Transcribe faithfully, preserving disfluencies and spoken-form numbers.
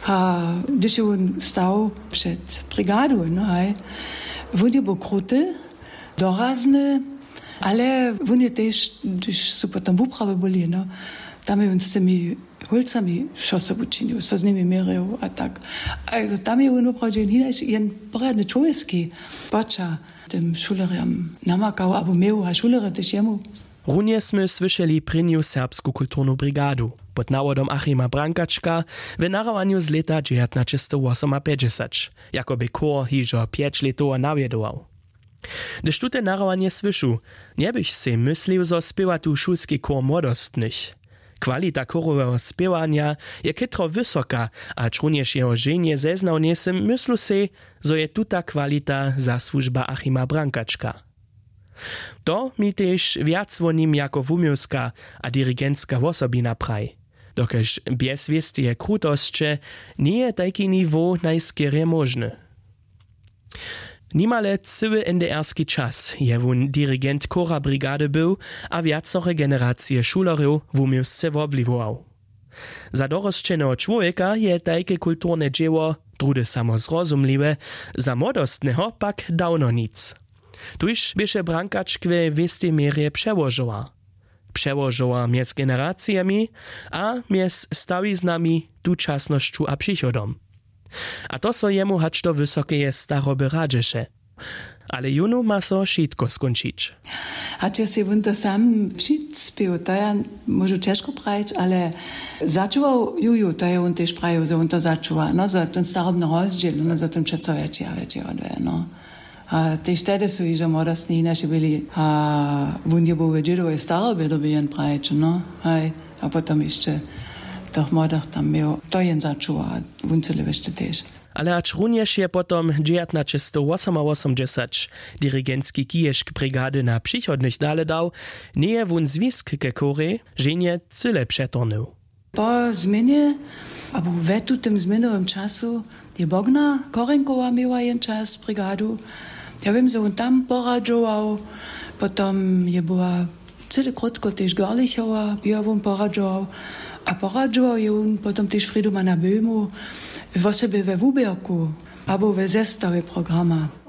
A když je on stał před brigádou, no hej, on je byl krutý, dorazný, ale on je tež, když jsou potom v úpravě byli, no, tam je on s těmi holcami šose učinil, co s nimi měril a tak. Also tam je on opravdu jen poradný člověkský poča tym šulerem namakał, abo měl a šulere tež jemu. Runje sme słyšeli prinju serbsku kulturnu brigadu pod nawodom Achima Brankačka w narowaniu z leta dziewiętnaście osiemdziesiąt, jakoby kor hižo pięć letów nawjedował. Gdyż tute narowanie słyszu, nie byś se myślił, zo spiewa tu szulski kor młodostnych. Kwalita korowego spiewania je kytro wysoka, a czruniesz jeho żenie zeznał niesem, myślu se, zo je tuta kwalita zasłużba Achima Brankačka. To mi też wiac o nim jako wumiowska a dirigentska osobina praj. Dokeż bez wiestie krutosće nie je taki niwo najskierie możny. Nimale cyły N D R-ski czas je wun dirigent kora brigady był, a wiacore generacje szulerów wumiowsce wobliwował. Za dorosčeného człowieka je takie kulturne dzieło, drude samozrozumliwe, za młodostnego pak dawno nic. Tuż bieše Brankačkve w istej mierze przełożyła. Przełożyła między generacjami, a między stawiznami, tuczasnością a przychodom. A to so jemu hacz do wysokie staroby radzeše. Ale junu ma so šitko skončić. A če si on to sam přicpil, to ja môžu ťažko prajč, ale začúval juju, to je on tež prajil, že on to začúva. No za ten starobný rozdiel, no za ten přeco väčší a väčší odve, no. A tež tedy sú ižo modostní naši byli, a on je bol vediedovi staroby doby jen prajč, no. Hej. A potom ešte toch modach tam miał, to jen začúva, a on celé ešte tež. Ale acz również je potom dziewiętnaście osiemdziesiąt dirigentski kijeszk brigady na przychodnych dale dał, nie je wun zwisk ke kore, że nie cyle przetornył. Po zmianie, albo we tu tym zmienowym czasu, je Bogna Korenkowa miała jen czas brigadu. Ja wiem, że on tam poradzował, potom je była cyle krótko też Gorlichowa, ja on poradzował, a poradzował je on potom też Friedumana Böhmu, w osobie we Wubierku, albo we zestawie programa.